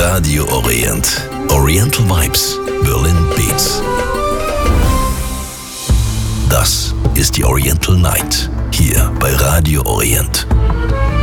Radio Orient. Oriental Vibes, Berlin Beats. Das ist die Oriental Night, hier bei Radio Orient.